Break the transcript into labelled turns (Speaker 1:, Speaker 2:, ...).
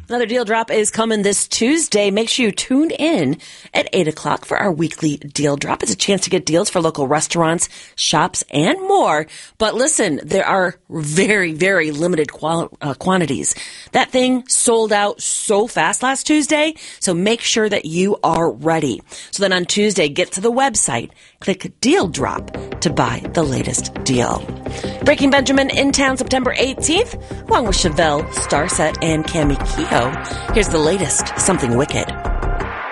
Speaker 1: Another deal drop is coming this Tuesday. Make sure you tune in at 8 o'clock for our weekly deal drop. It's a chance to get deals for local restaurants, shops, and more. But listen, there are very, very limited quantities. That thing sold out so fast last Tuesday, so make sure that you are ready. So then on Tuesday, get to the website, click Deal Drop to buy the latest deal. Breaking Benjamin in town September 18th, along with Chevelle, Starset, and Cami Kehoe. Here's the latest, Something Wicked.